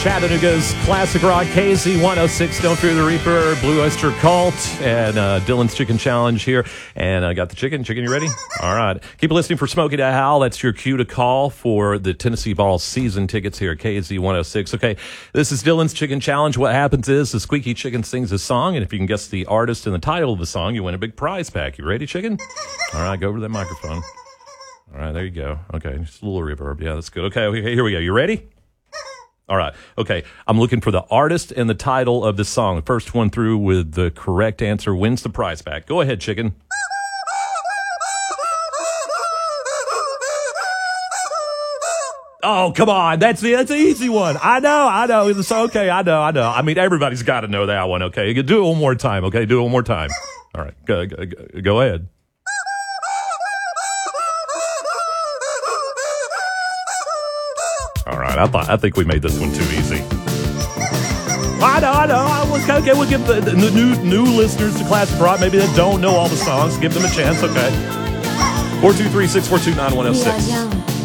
Chattanooga's classic rock, KZ106, Don't Fear the Reaper, Blue Oyster Cult, and Dylan's Chicken Challenge here. And I got the chicken. Chicken, you ready? All right. Keep listening for Smokey to Hal. That's your cue to call for the Tennessee Ball season tickets here at KZ106. Okay, this is Dylan's Chicken Challenge. What happens is the squeaky chicken sings a song, and if you can guess the artist and the title of the song, you win a big prize pack. You ready, chicken? All right, go over to that microphone. All right, there you go. Okay, just a little reverb. Yeah, that's good. Okay, here we go. You ready? All right. Okay. I'm looking for the artist and the title of the song. The first one through with the correct answer wins the prize pack. Go ahead, chicken. Oh, come on. That's an easy one. I know. It's okay. I know. I mean, everybody's got to know that one. Okay. You can do it one more time. Okay. Do it one more time. All right. Go ahead. All right, I think we made this one too easy. I know. Okay, we'll give the new listeners to Classic Rock, maybe that don't know all the songs, give them a chance, okay. 423-642-9106.